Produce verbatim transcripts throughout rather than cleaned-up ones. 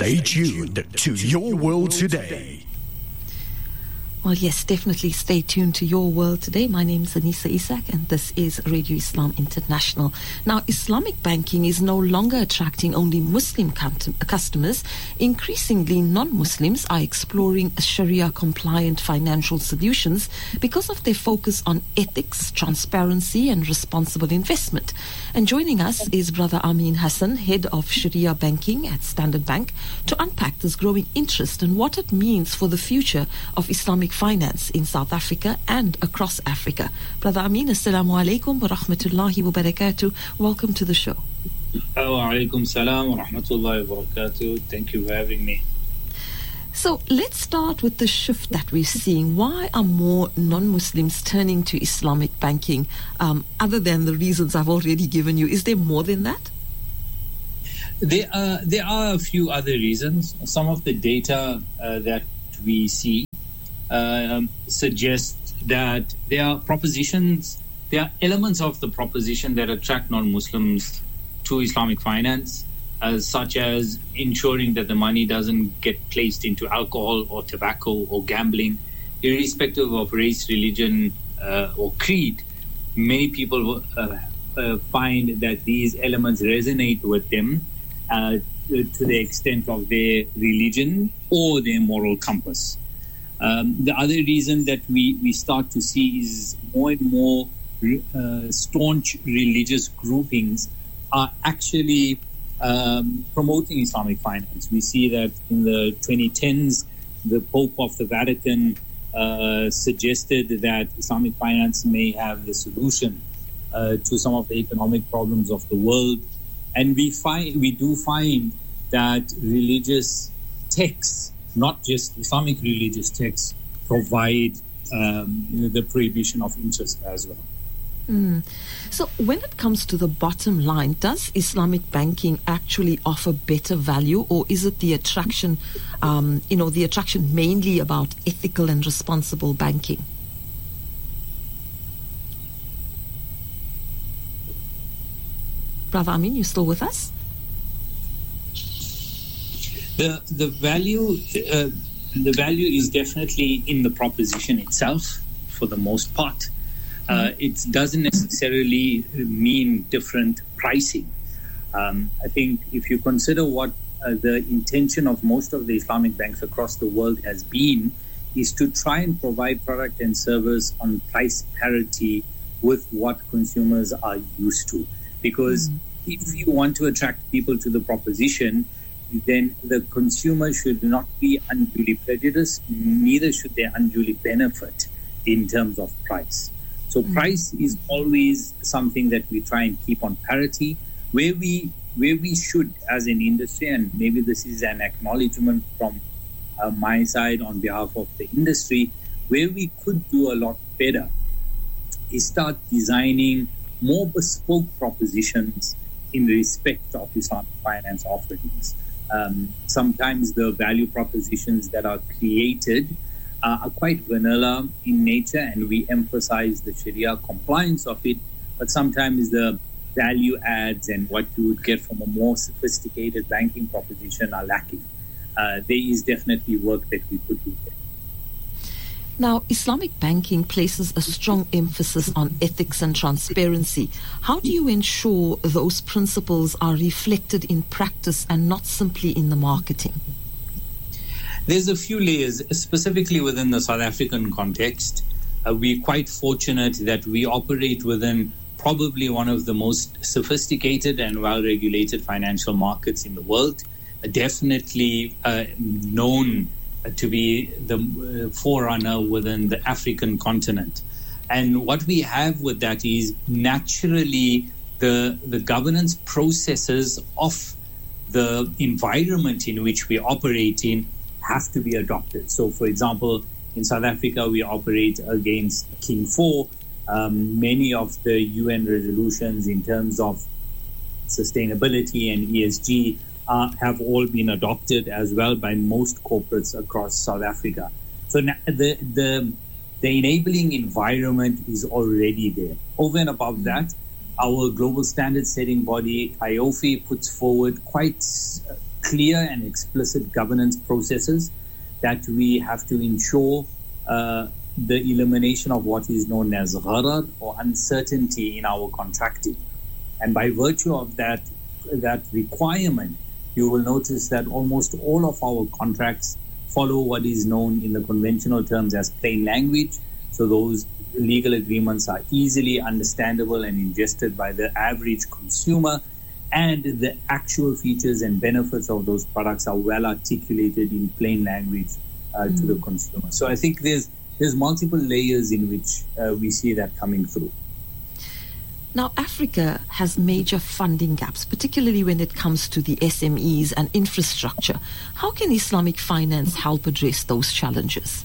Stay tuned to Your World Today. Well, yes, definitely stay tuned to Your World Today. My name is Anissa Isak, and this is Radio Islam International. Now, Islamic banking is no longer attracting only Muslim customers. Increasingly, non-Muslims are exploring Sharia-compliant financial solutions because of their focus on ethics, transparency, and responsible investment. And joining us is Brother Amin Hassan, Head of Sharia Banking at Standard Bank, to unpack this growing interest and what it means for the future of Islamic finance in South Africa and across Africa. Brother Amin, assalamu alaikum wa rahmatullahi wa barakatuh. Welcome to the show. Wa alaikum salam wa rahmatullahi wa barakatuh. Thank you for having me. So let's start with the shift that we're seeing. Why are more non-Muslims turning to Islamic banking? Um, other than the reasons I've already given you, is there more than that? There are, there are a few other reasons. Some of the data uh, that we see Uh, um, suggest that there are propositions, there are elements of the proposition that attract non-Muslims to Islamic finance, uh, such as ensuring that the money doesn't get placed into alcohol or tobacco or gambling, irrespective of race, religion, uh, or creed. Many people uh, uh, find that these elements resonate with them uh, to the extent of their religion or their moral compass. Um, the other reason that we, we start to see is more and more uh, staunch religious groupings are actually um, promoting Islamic finance. We see that in the twenty tens, the Pope of the Vatican uh, suggested that Islamic finance may have the solution uh, to some of the economic problems of the world. And we find we do find that religious texts, not just Islamic religious texts, provide um, you know, the prohibition of interest as well. Mm. So when it comes to the bottom line, does Islamic banking actually offer better value, or is it the attraction, um, you know, the attraction mainly about ethical and responsible banking? Brother Amin, you still with us? The the value uh, the value is definitely in the proposition itself for the most part. Uh, it doesn't necessarily mean different pricing. Um, I think if you consider what uh, the intention of most of the Islamic banks across the world has been, is to try and provide product and service on price parity with what consumers are used to. Because mm. if you want to attract people to the proposition, then the consumer should not be unduly prejudiced, neither should they unduly benefit in terms of price. So mm. price is always something that we try and keep on parity. Where we where we should as an industry, and maybe this is an acknowledgement from uh, my side on behalf of the industry, where we could do a lot better is start designing more bespoke propositions in respect of Islamic finance offerings. Um, sometimes the value propositions that are created uh, are quite vanilla in nature, and we emphasize the Sharia compliance of it, but sometimes the value adds and what you would get from a more sophisticated banking proposition are lacking. Uh, there is definitely work that we could do there. Now, Islamic banking places a strong emphasis on ethics and transparency. How do you ensure those principles are reflected in practice and not simply in the marketing? There's a few layers, specifically within the South African context. Uh, we're quite fortunate that we operate within probably one of the most sophisticated and well-regulated financial markets in the world, uh, definitely uh, known to be the uh, forerunner within the African continent. And what we have with that is naturally the, the governance processes of the environment in which we operate in have to be adopted. So, for example, in South Africa, we operate against King four. Um, many of the U N resolutions in terms of sustainability and E S G Uh, have all been adopted as well by most corporates across South Africa. So na- the, the the enabling environment is already there. Over and above that, our global standard setting body, I O F I, puts forward quite uh, clear and explicit governance processes, that we have to ensure uh, the elimination of what is known as gharar or uncertainty in our contracting. And by virtue of that, that requirement, you will notice that almost all of our contracts follow what is known in the conventional terms as plain language. So those legal agreements are easily understandable and ingested by the average consumer, and the actual features and benefits of those products are well articulated in plain language uh, mm. to the consumer. So I think there's there's multiple layers in which uh, we see that coming through. Now, Africa has major funding gaps, particularly when it comes to the S M Es and infrastructure. How can Islamic finance help address those challenges?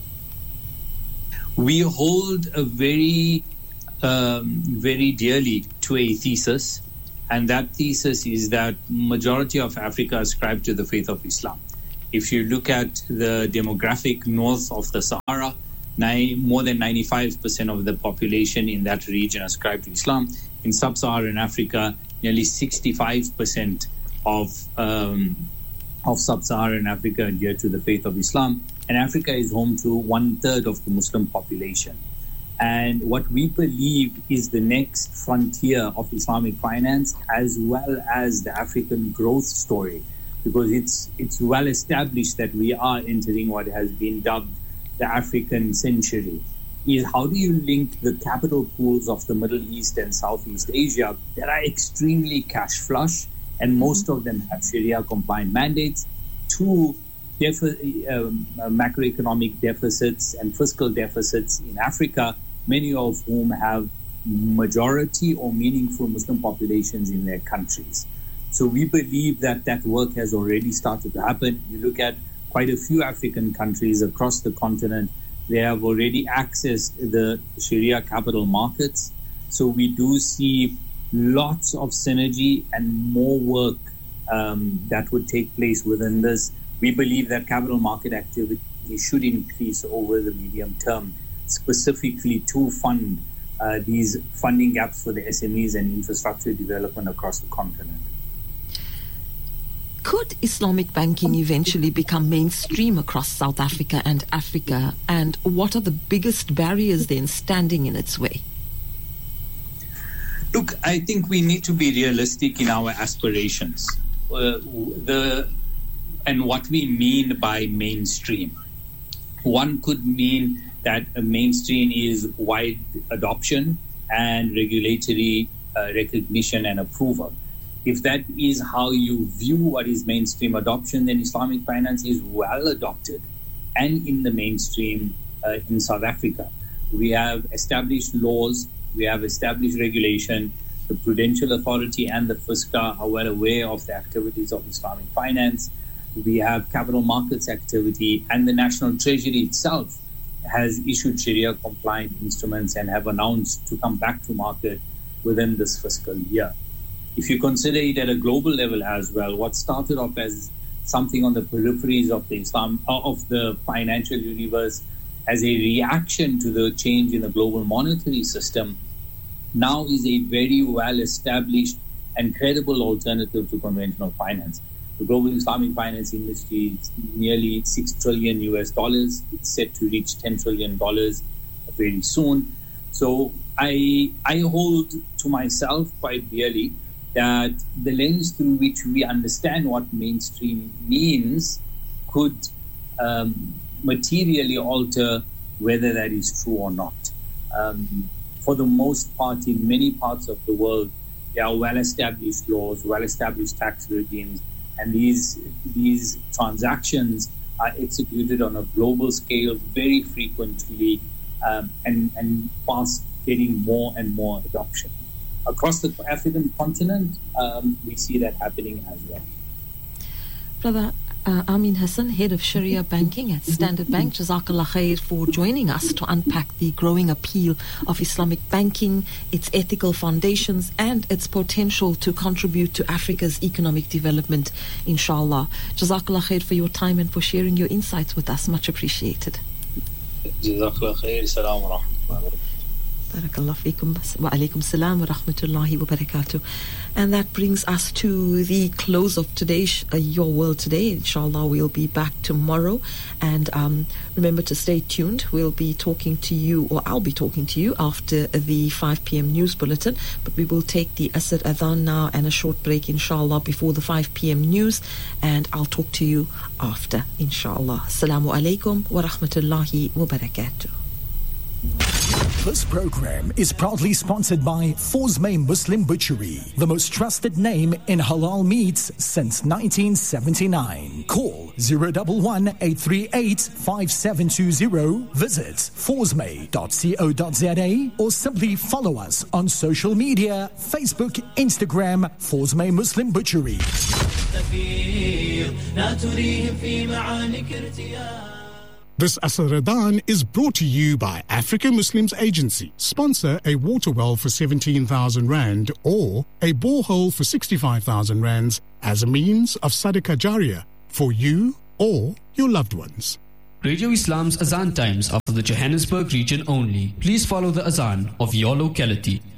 We hold a very, um, very dearly to a thesis, and that thesis is that majority of Africa ascribe to the faith of Islam. If you look at the demographic north of the Sahara, nine, more than ninety-five percent of the population in that region ascribe to Islam. In sub-Saharan Africa, nearly sixty-five percent of um, of sub-Saharan Africa adhere to the faith of Islam. And Africa is home to one-third of the Muslim population. And what we believe is the next frontier of Islamic finance, as well as the African growth story, because it's it's well established that we are entering what has been dubbed the African century, is how do you link the capital pools of the Middle East and Southeast Asia that are extremely cash flush, and most of them have Sharia compliant mandates, to defi- um, macroeconomic deficits and fiscal deficits in Africa, many of whom have majority or meaningful Muslim populations in their countries. So we believe that that work has already started to happen. You look at quite a few African countries across the continent, they have already accessed the Sharia capital markets. So we do see lots of synergy and more work um, that would take place within this. We believe that capital market activity should increase over the medium term, specifically to fund uh, these funding gaps for the S M Es and infrastructure development across the continent. Could Islamic banking eventually become mainstream across South Africa and Africa? And what are the biggest barriers then standing in its way? Look, I think we need to be realistic in our aspirations. Uh, the and what we mean by mainstream. One could mean that a mainstream is wide adoption and regulatory uh, recognition and approval. If that is how you view what is mainstream adoption, then Islamic finance is well adopted and in the mainstream uh, in South Africa. We have established laws, we have established regulation. The Prudential Authority and the FSCA are well aware of the activities of Islamic finance. We have capital markets activity, and the National Treasury itself has issued Sharia compliant instruments and have announced to come back to market within this fiscal year. If you consider it at a global level as well, what started off as something on the peripheries of the Islam of the financial universe as a reaction to the change in the global monetary system now is a very well established and credible alternative to conventional finance. The global Islamic finance industry is nearly six trillion U S dollars. It's set to reach ten trillion dollars very soon. So I I hold to myself quite dearly that the lens through which we understand what mainstream means could um, materially alter whether that is true or not. Um, for the most part, in many parts of the world, there are well-established laws, well-established tax regimes, and these these transactions are executed on a global scale very frequently, um, and, and fast getting more and more adoption. Across the African continent, um, we see that happening as well. Brother uh, Amin Hassan, Head of Sharia Banking at Standard Bank, Jazakallah khair for joining us to unpack the growing appeal of Islamic banking, its ethical foundations, and its potential to contribute to Africa's economic development, inshallah. Jazakallah khair for your time and for sharing your insights with us. Much appreciated. Jazakallah khair. Assalamu alaikum. Barakallah feekum. Wa alaikum salam wa rahmatullahi wa barakatuh. And that brings us to the close of today's uh, Your World Today. Inshallah, we'll be back tomorrow. And um, remember to stay tuned. We'll be talking to you, or I'll be talking to you after the five p.m. news bulletin. But we will take the Asr Adhan now and a short break, inshallah, before the five p.m. news. And I'll talk to you after, inshallah. Assalamu alaikum wa rahmatullahi wa barakatuh. This program is proudly sponsored by Fawzmay Muslim Butchery, the most trusted name in halal meats since nineteen seventy-nine. Call zero one one, eight three eight, five seven two zero, visit fawzmay dot co dot za, or simply follow us on social media, Facebook, Instagram, Fawzmay Muslim Butchery. This Asr Adhan is brought to you by Africa Muslims Agency. Sponsor a water well for seventeen thousand rand or a borehole for sixty-five thousand rands as a means of Sadaqah Jariyah for you or your loved ones. Radio Islam's Azan times are for the Johannesburg region only. Please follow the Azan of your locality.